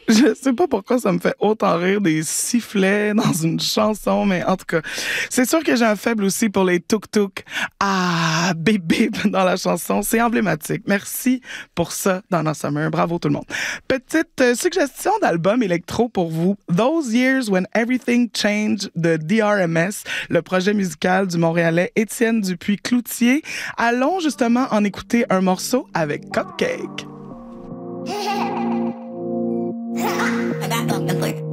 Je sais pas pourquoi ça me fait autant rire des sifflets dans une chanson, mais en tout cas, c'est sûr que j'ai un faible aussi pour les tuk-tuk. Ah, bip bip dans la chanson, c'est emblématique. Merci pour ça, Donna Summer. Bravo tout le monde. Petite suggestion d'album électro pour vous. Those Years When Everything Changed de DRMS, le projet musical du Montréalais Étienne Dupuis-Cloutier. Allons justement en écouter un morceau avec Cupcake. I got something for you.